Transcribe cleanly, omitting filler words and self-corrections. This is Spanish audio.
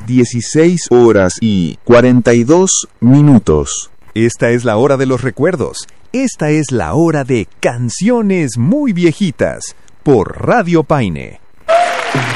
16 horas y 42 minutos. Esta es la hora de los recuerdos. Esta es la hora de Canciones Muy Viejitas por Radio Paine.